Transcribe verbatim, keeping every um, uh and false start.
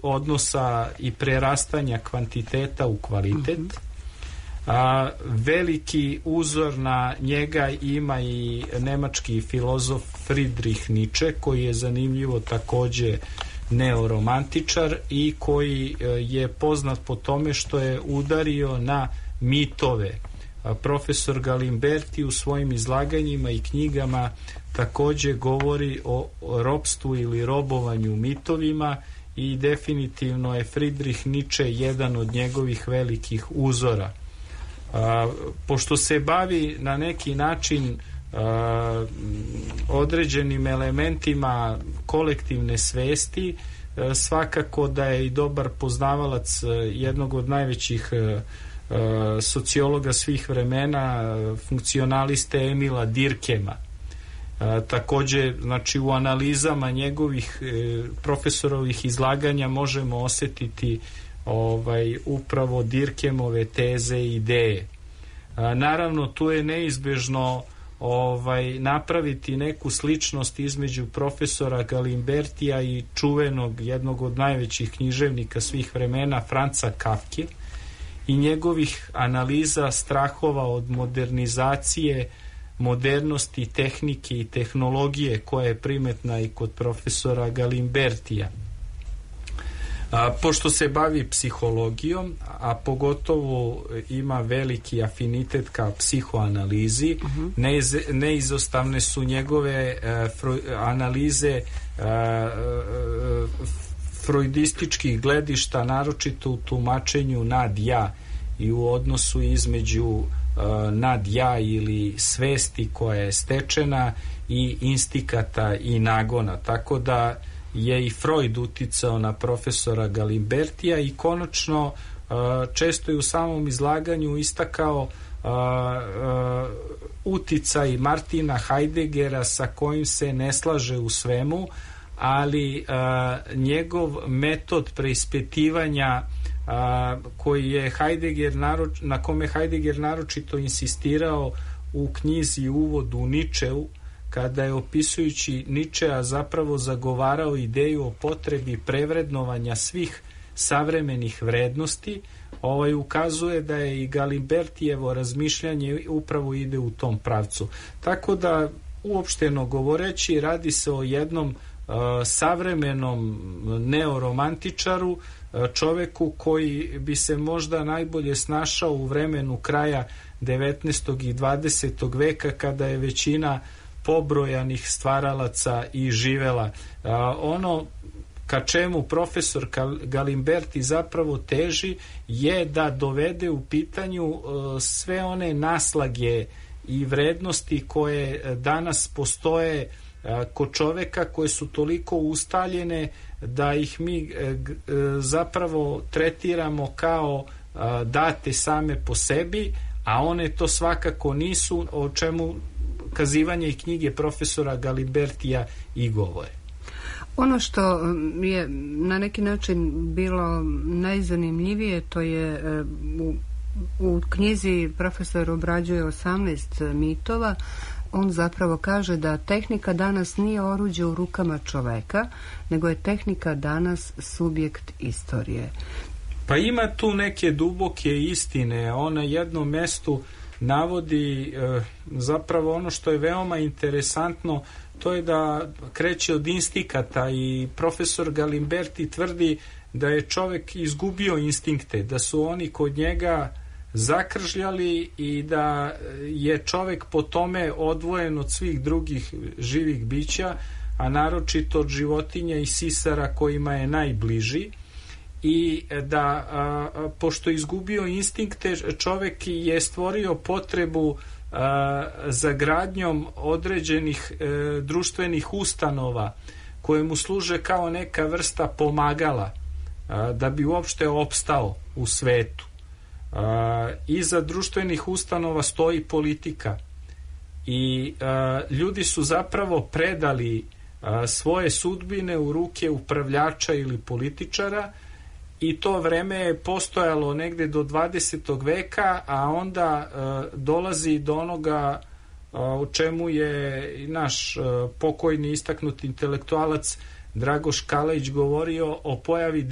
odnosa i prerastanja kvantiteta u kvalitet. Mm-hmm. A, veliki uzor na njega ima i nemački filozof Friedrich Nietzsche, koji je zanimljivo takođe neoromantičar i koji je poznat po tome što je udario na mitove. A, profesor Galimberti u svojim izlaganjima i knjigama takođe govori o, o ropstvu ili robovanju mitovima i definitivno je Friedrich Nietzsche jedan od njegovih velikih uzora. A, pošto se bavi na neki način a, određenim elementima kolektivne svesti, a, svakako da je i dobar poznavalac jednog od najvećih a, a, sociologa svih vremena, funkcionaliste Emila Durkheima. A, takođe, znači, u analizama njegovih e, profesorovih izlaganja možemo osetiti ovaj, upravo Durkheimove teze i ideje. A, naravno, tu je neizbežno ovaj, napraviti neku sličnost između profesora Galimbertija i čuvenog, jednog od najvećih književnika svih vremena, Franca Kafke, i njegovih analiza strahova od modernizacije, modernosti, tehnike i tehnologije koja je primetna i kod profesora Galimbertija. A, pošto se bavi psihologijom, a pogotovo ima veliki afinitet ka psihoanalizi, uh-huh. neiz, neizostavne su njegove a, fro, analize a, a, freudističkih gledišta, naročito u tumačenju nad ja i u odnosu između nad ja ili svesti koja je stečena i instikata i nagona, tako da je i Freud uticao na profesora Galimbertija i konačno često je u samom izlaganju istakao uticaj Martina Heideggera sa kojim se ne slaže u svemu, ali njegov metod preispitivanja A, koji je Heidegger naroč, na kome Heidegger naročito insistirao u knjizi Uvod u Ničeu, kada je opisujući Ničea zapravo zagovarao ideju o potrebi prevrednovanja svih savremenih vrednosti, ovaj ukazuje da je i Galimbertijevo razmišljanje upravo ide u tom pravcu. Tako da, uopšteno govoreći, radi se o jednom uh, savremenom neoromantičaru, čoveku koji bi se možda najbolje snašao u vremenu kraja devetnaestog i dvadesetog veka, kada je većina pobrojanih stvaralaca i živela. A, ono ka čemu profesor Galimberti zapravo teži je da dovede u pitanju uh, sve one naslage i vrednosti koje danas postoje kod čoveka, koje su toliko ustaljene da ih mi zapravo tretiramo kao date same po sebi, a one to svakako nisu, o čemu kazivanje i knjige profesora Galimbertija i govore. Ono što je na neki način bilo najzanimljivije, to je u, u knjizi profesor obrađuje osamnaest mitova. On zapravo kaže da tehnika danas nije oruđe u rukama čoveka, nego je tehnika danas subjekt istorije. Pa ima tu neke duboke istine. On na jednom mestu navodi e, zapravo ono što je veoma interesantno, to je da kreće od instikata i profesor Galimberti tvrdi da je čovek izgubio instinkte, da su oni kod njega zakržljali i da je čovek po tome odvojen od svih drugih živih bića, a naročito od životinja i sisara kojima je najbliži, i da a, pošto je izgubio instinkte, čovek je stvorio potrebu a, za gradnjom određenih e, društvenih ustanova koje mu služe kao neka vrsta pomagala a, da bi uopšte opstao u svetu. Uh, iza društvenih ustanova stoji politika i uh, ljudi su zapravo predali uh, svoje sudbine u ruke upravljača ili političara, i to vreme je postojalo negde do dvadesetog veka, a onda uh, dolazi do onoga uh, o čemu je naš uh, pokojni istaknuti intelektualac Dragoš Kalajić govorio, o pojavi